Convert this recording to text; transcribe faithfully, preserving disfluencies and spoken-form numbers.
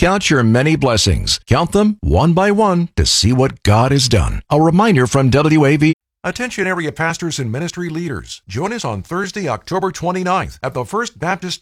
Count your many blessings. Count them one by one to see what God has done. A reminder from W A V. Attention area pastors and ministry leaders. Join us on Thursday, October twenty-ninth at the First Baptist